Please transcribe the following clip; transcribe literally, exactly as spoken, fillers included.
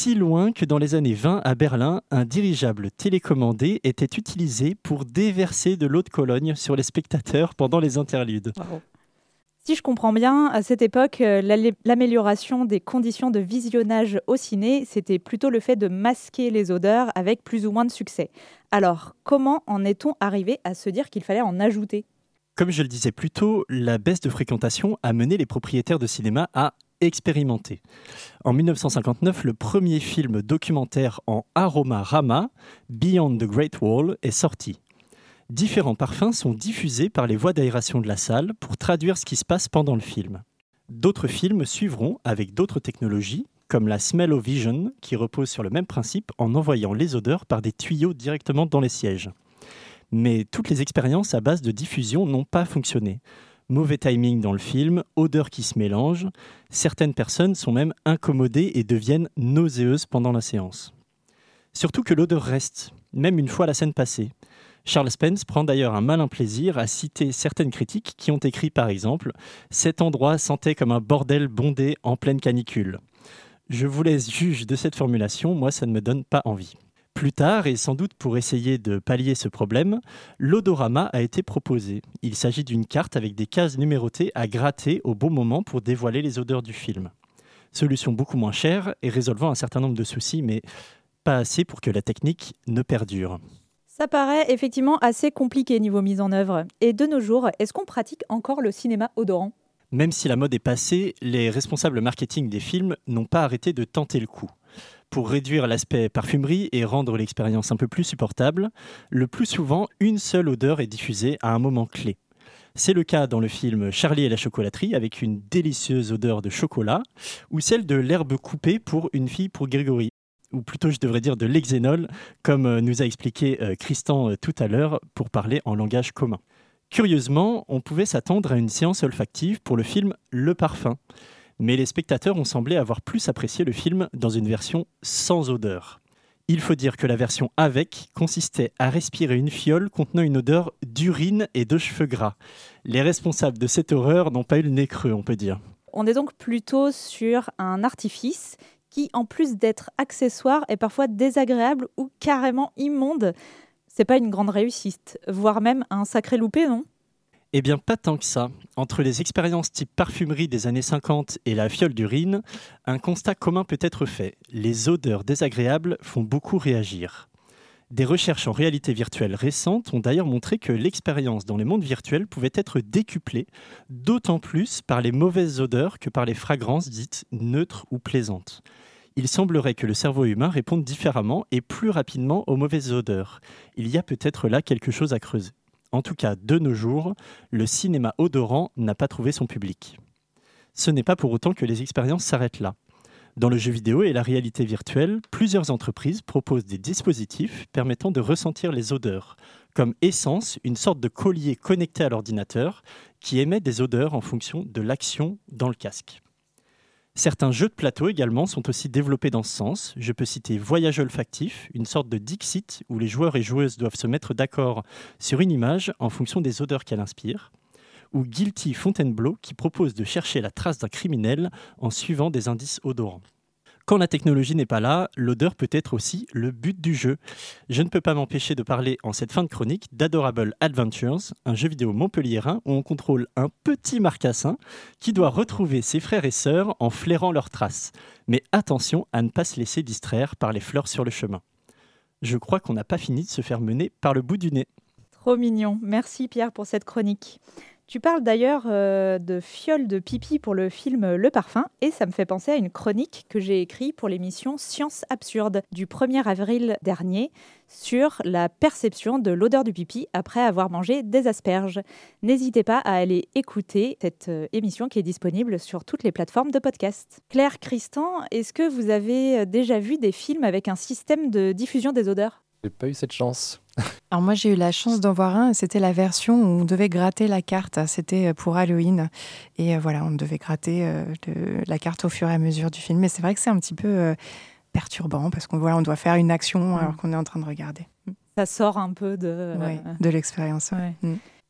Si loin que dans les années vingt, à Berlin, un dirigeable télécommandé était utilisé pour déverser de l'eau de Cologne sur les spectateurs pendant les interludes. Wow. Si je comprends bien, à cette époque, euh, l'allé- l'amélioration des conditions de visionnage au ciné, c'était plutôt le fait de masquer les odeurs avec plus ou moins de succès. Alors, comment en est-on arrivé à se dire qu'il fallait en ajouter ? Comme je le disais plus tôt, la baisse de fréquentation a mené les propriétaires de cinéma à expérimenter. En mille neuf cent cinquante-neuf, le premier film documentaire en aroma-rama, Beyond the Great Wall, est sorti. Différents parfums sont diffusés par les voies d'aération de la salle pour traduire ce qui se passe pendant le film. D'autres films suivront avec d'autres technologies, comme la Smell-O-Vision, qui repose sur le même principe en envoyant les odeurs par des tuyaux directement dans les sièges. Mais toutes les expériences à base de diffusion n'ont pas fonctionné. Mauvais timing dans le film, odeurs qui se mélangent, certaines personnes sont même incommodées et deviennent nauséeuses pendant la séance. Surtout que l'odeur reste, même une fois la scène passée. Charles Spence prend d'ailleurs un malin plaisir à citer certaines critiques qui ont écrit par exemple « Cet endroit sentait comme un bordel bondé en pleine canicule ». Je vous laisse juge de cette formulation, moi ça ne me donne pas envie. Plus tard, et sans doute pour essayer de pallier ce problème, l'odorama a été proposé. Il s'agit d'une carte avec des cases numérotées à gratter au bon moment pour dévoiler les odeurs du film. Solution beaucoup moins chère et résolvant un certain nombre de soucis, mais pas assez pour que la technique ne perdure. Ça paraît effectivement assez compliqué niveau mise en œuvre. Et de nos jours, est-ce qu'on pratique encore le cinéma odorant ? Même si la mode est passée, les responsables marketing des films n'ont pas arrêté de tenter le coup. Pour réduire l'aspect parfumerie et rendre l'expérience un peu plus supportable, le plus souvent, une seule odeur est diffusée à un moment clé. C'est le cas dans le film Charlie et la chocolaterie avec une délicieuse odeur de chocolat ou celle de l'herbe coupée pour Une fille pour Grégory. Ou plutôt je devrais dire de l'hexénol, comme nous a expliqué Christian tout à l'heure pour parler en langage commun. Curieusement, on pouvait s'attendre à une séance olfactive pour le film Le Parfum. Mais les spectateurs ont semblé avoir plus apprécié le film dans une version sans odeur. Il faut dire que la version avec consistait à respirer une fiole contenant une odeur d'urine et de cheveux gras. Les responsables de cette horreur n'ont pas eu le nez creux, on peut dire. On est donc plutôt sur un artifice qui, en plus d'être accessoire, est parfois désagréable ou carrément immonde. C'est pas une grande réussite, voire même un sacré loupé, non ? Eh bien, pas tant que ça. Entre les expériences type parfumerie des années cinquante et la fiole d'urine, un constat commun peut être fait. Les odeurs désagréables font beaucoup réagir. Des recherches en réalité virtuelle récentes ont d'ailleurs montré que l'expérience dans les mondes virtuels pouvait être décuplée, d'autant plus par les mauvaises odeurs que par les fragrances dites neutres ou plaisantes. Il semblerait que le cerveau humain réponde différemment et plus rapidement aux mauvaises odeurs. Il y a peut-être là quelque chose à creuser. En tout cas, de nos jours, le cinéma odorant n'a pas trouvé son public. Ce n'est pas pour autant que les expériences s'arrêtent là. Dans le jeu vidéo et la réalité virtuelle, plusieurs entreprises proposent des dispositifs permettant de ressentir les odeurs, comme Essence, une sorte de collier connecté à l'ordinateur qui émet des odeurs en fonction de l'action dans le casque. Certains jeux de plateau également sont aussi développés dans ce sens. Je peux citer Voyage olfactif, une sorte de Dixit où les joueurs et joueuses doivent se mettre d'accord sur une image en fonction des odeurs qu'elle inspire, ou Guilty Fontainebleau qui propose de chercher la trace d'un criminel en suivant des indices odorants. Quand la technologie n'est pas là, l'odeur peut être aussi le but du jeu. Je ne peux pas m'empêcher de parler en cette fin de chronique d'Adorable Adventures, un jeu vidéo montpelliérain où on contrôle un petit marcassin qui doit retrouver ses frères et sœurs en flairant leurs traces. Mais attention à ne pas se laisser distraire par les fleurs sur le chemin. Je crois qu'on n'a pas fini de se faire mener par le bout du nez. Trop mignon. Merci Pierre pour cette chronique. Tu parles d'ailleurs euh, de fioles de pipi pour le film Le Parfum et ça me fait penser à une chronique que j'ai écrite pour l'émission Science Absurde du premier avril dernier sur la perception de l'odeur du pipi après avoir mangé des asperges. N'hésitez pas à aller écouter cette euh, émission qui est disponible sur toutes les plateformes de podcast. Claire, Christian, est-ce que vous avez déjà vu des films avec un système de diffusion des odeurs ? J'ai pas eu cette chance. Alors moi, j'ai eu la chance d'en voir un. C'était la version où on devait gratter la carte. C'était pour Halloween. Et voilà, on devait gratter euh, le, la carte au fur et à mesure du film. Mais c'est vrai que c'est un petit peu euh, perturbant parce qu'on voilà, on doit faire une action alors qu'on est en train de regarder. Ça sort un peu de... Ouais, de l'expérience. Ouais. Ouais. Mm.